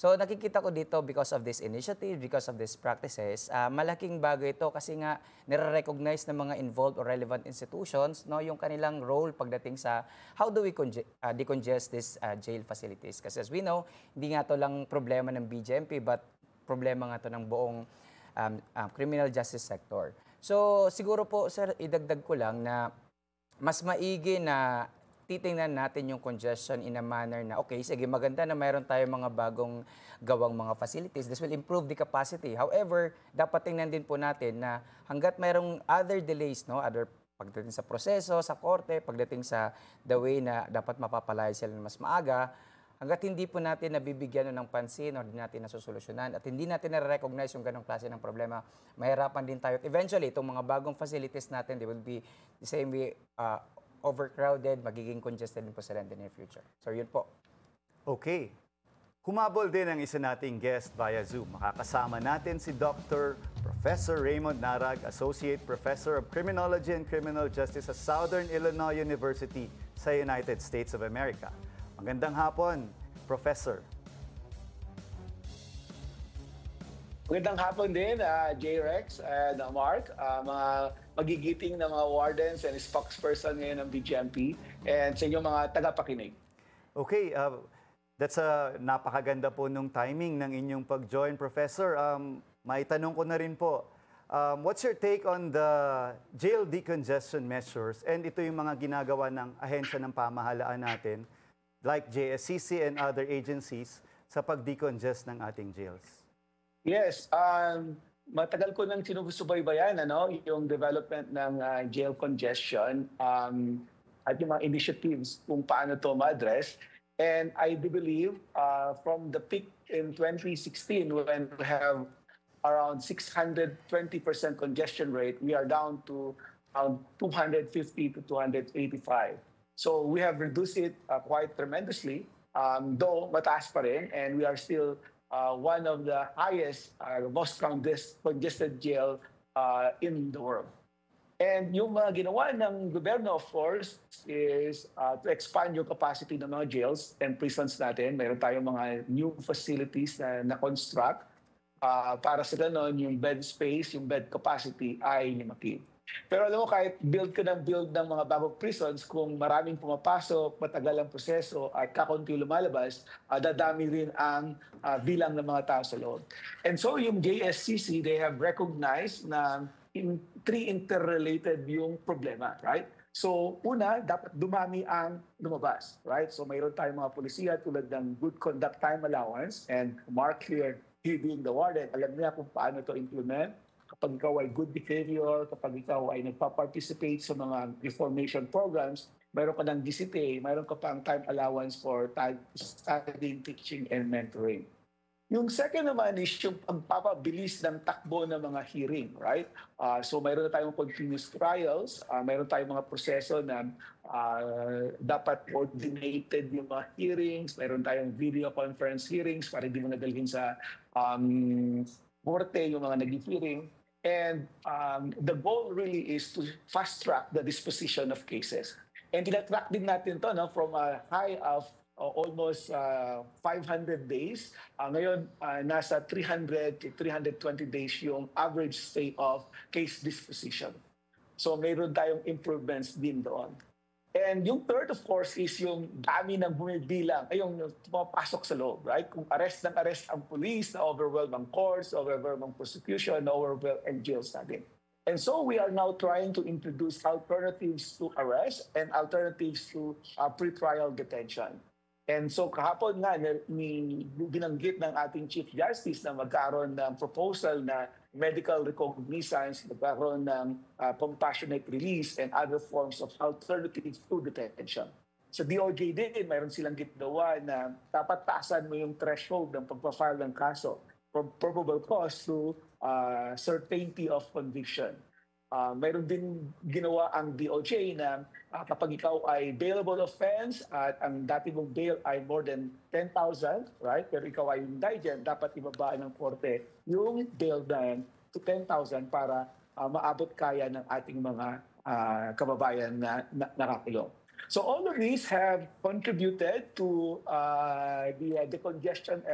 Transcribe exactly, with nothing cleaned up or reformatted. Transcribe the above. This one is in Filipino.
So nakikita ko dito because of this initiative, because of these practices, ah, malaking bagay ito kasi nga nire-recognize ng mga involved or relevant institutions no yung kanilang role pagdating sa how do we conge- ah, decongest these ah, jail facilities. Kasi as we know, hindi nga to lang problema ng B J M P but problema nga to ng buong um, um, criminal justice sector. So siguro po sir, idagdag ko lang na mas maigi na titingnan natin yung congestion in a manner na, okay, sige, maganda na mayroon tayong mga bagong gawang mga facilities. This will improve the capacity. However, dapat tingnan din po natin na hanggat mayroong other delays, no, other pagdating sa proseso, sa korte, pagdating sa the way na dapat mapapalaya sila ng mas maaga, hanggat hindi po natin nabibigyan ng pansin o hindi natin nasusolusyonan at hindi natin na-recognize yung ganong klase ng problema, mahirapan din tayo. At eventually, itong mga bagong facilities natin, they will be the same way, uh, overcrowded, magiging congested din po sila in the near future. So yun po. Okay. Humabol din ang isa nating guest via Zoom. Makakasama natin si Doctor Professor Raymond Narag, Associate Professor of Criminology and Criminal Justice sa Southern Illinois University sa United States of America. Magandang hapon, Professor. Magandang hapon din, uh, J-Rex and uh, Mark, uh, mga magigiting na mga wardens and spokesperson ngayon ng B J M P and sa inyong mga tagapakinig. Okay, uh, that's a napakaganda po nung timing ng inyong pag-join, Professor. Um, may tanong ko na rin po, um, what's your take on the jail decongestion measures and ito yung mga ginagawa ng ahensya ng pamahalaan natin like J S C C and other agencies sa pag-decongest ng ating jails? Yes, um, matagal ko nang sinusubaybayan ano, yung development ng uh, jail congestion um, at yung mga initiatives kung paano to ma-address. And I do believe uh, from the peak in twenty sixteen when we have around six hundred twenty percent congestion rate, we are down to around two hundred fifty to two hundred eighty-five. So we have reduced it uh, quite tremendously, um, though mataas pa rin, and we are still Uh, one of the highest, uh, most congested, congested jail uh, in the world. And yung mga ginawa ng gobyerno, of course, is uh, to expand yung capacity ng mga jails and prisons natin. Mayroon tayong mga new facilities na na-construct uh, para sa ganon, yung bed space, yung bed capacity ay lumaki. Pero alam mo, kahit build ka ng build ng mga bagong prisons, kung maraming pumapasok, matagal ang proseso, at kakunti lumalabas, uh, dadami rin ang uh, bilang ng mga tao sa loob. And so yung J S C C, they have recognized na in three interrelated yung problema, right? So una, dapat dumami ang lumabas, right? So mayroon tayong mga polisiya tulad ng good conduct time allowance, and Mark here, he being the warden, alam niya kung paano to implement. Kapag ikaw ay good behavior, kapag ikaw ay nagpa-participate sa mga reformation programs, mayroon ka ng D C T A, mayroon ka pang time allowance for studying, teaching, and mentoring. Yung second naman is yung pagpapabilis ng takbo ng mga hearing, right? Uh, so mayroon na tayong continuous trials, uh, mayroon tayong mga proseso na uh, dapat coordinated yung mga hearings, mayroon tayong video conference hearings para hindi mo nadalhin sa um, korte yung mga nag-hearing. And um, the goal really is to fast-track the disposition of cases. And tinatrack din natin to no, from a high of uh, almost uh, five hundred days. Uh, ngayon, uh, nasa three hundred to three hundred twenty days yung average stay of case disposition. So mayroon tayong improvements din doon. And yung third, of course, is yung dami ng bumibilang, ay yung pumapasok sa loob, right? Kung arrest ng arrest ang police, na-overwhelm ang courts, na-overwhelm ang prosecution, na-overwhelm ang jails natin. And so we are now trying to introduce alternatives to arrest and alternatives to uh, pre-trial detention. And so kahapon nga, ni, binanggit ng ating Chief Justice na magkaroon ng proposal na medical recognizance, magkaroon ng uh, compassionate release and other forms of alternatives to detention. Sa D O J din, mayroon silang ginawa na dapat taasan mo yung threshold ng pagpa-file ng kaso from probable cause to uh, certainty of conviction. Uh, mayroon din ginawa ang D O J na uh, kapag ikaw ay bailable offense at ang dati mong bail ay more than ten thousand, right? Pero ikaw ay indigent, dapat ibabaan ng korte yung bail na yan to ten thousand para uh, maabot kaya ng ating mga uh, kababayan na, na nakakulong. So all of these have contributed to uh, the uh, decongestion